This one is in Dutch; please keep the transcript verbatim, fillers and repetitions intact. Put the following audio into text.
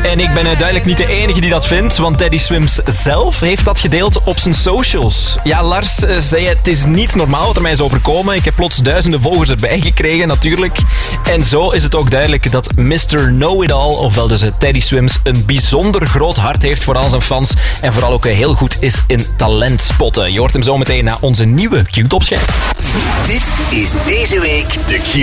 En ik ben duidelijk niet de enige die dat vindt, want Teddy Swims zelf heeft dat gedeeld op zijn socials. Ja, Lars uh, zei het is niet normaal wat er mij is overkomen. Ik heb plots duizenden volgers erbij gekregen, natuurlijk. En zo is het ook duidelijk dat mister Know-It-All, ofwel dus Teddy Swims, een bijzonder groot hart heeft voor al zijn fans. En vooral ook heel goed is in talent spotten. Je hoort hem zo meteen na onze nieuwe Q-top schijf. Dit is deze week de Q